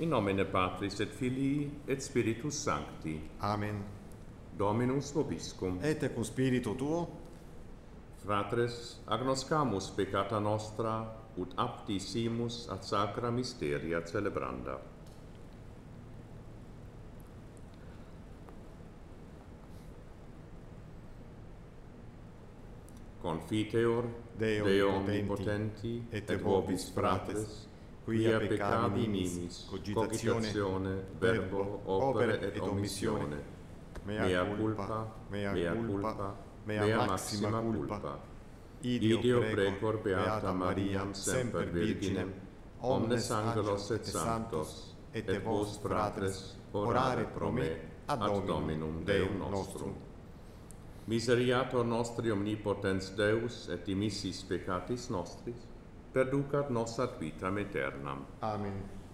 In nomine Patris et Filii et Spiritus Sancti. Amen. Dominus vobiscum. Et cum spiritu tuo, Fratres, agnoscamus peccata nostra, ut apti simus ad sacra mysteria celebranda. Confiteor Deo omnipotenti et vobis fratres, quia peccadi nimis, cogitatione, verbo, opere et omissione, mea culpa, mea maxima culpa. Ideo precor beata Mariam semper Virginem, omnes angelos et sanctos, et vos fratres, orare pro me ad Dominum Deum nostrum. Miseriator nostri omnipotens Deus et dimissis peccatis nostris, perducat nos ad vitam aeternam. Amen.